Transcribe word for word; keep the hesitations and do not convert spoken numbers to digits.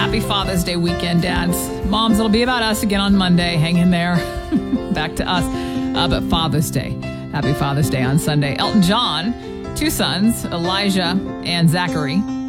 Happy Father's Day weekend, dads. Moms, it'll be about us again on Monday. Hang in there. Back to us. Uh, but Father's Day. Happy Father's Day on Sunday. Elton John, two sons, Elijah and Zachary,